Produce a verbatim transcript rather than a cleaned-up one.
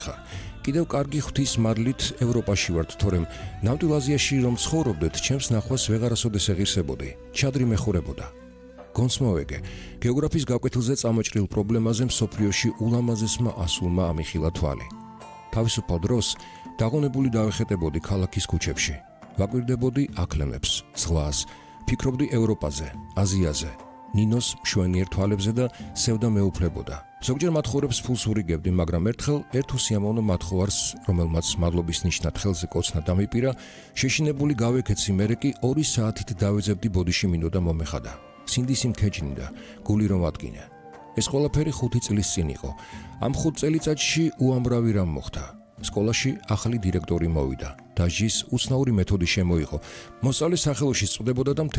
ხარ. კიდევ კარგი ღვთის მადლით ევროპაში ვართ, თორემ ნამდვილ აზიაში რომ ცხოვრობდეთ, ჩემს ნახვას ვეღარასოდეს ეღირსებოდი. ჩადრი მეხურებოდა. გონს მოვეგე. გეოგრაფიის გაკვეთილზე წამოჭრილ პრობლემაზე მსოფლიოში ულამაზესმა ასულმა ამიხილა თვალი. თავისუფალ დროს დაღონებული დავეხეტებოდი ქალაქის ქუჩებში. ვაკვირდებოდი აკლემებს, ზღვას, ფიქრობდი ევროპაზე, აზიაზე, ნინოს მშვენიერ თვალებზე და სევდა მეუფლებოდა. ზოგჯერ მათხოვრებს ფულს ურიგებდი, მაგრამ ერთხელ ერთ უსიამოვნო მათხოვარს, რომელმაც მადლობის ნიშნად ხელზე კოცნა დამიპირა, შეშინებული გავეკეცი, მერე კი ორი საათით დავეძებდი ბოდიში მინდოდა მომეხადა. სინდისი მქეჯნიდა, გული რომ ადგინე. ეს ყველაფერი ხუთი წლის წინ იყო. ამ ხუთ წელიწადში უამრავი რამ მოხდა. სკოლაში ახალი დირექტორი მოვიდა. დაჟის უცნაური მეთოდი შემოიღო. მოსწავლე სახელოში სწვდებოდა და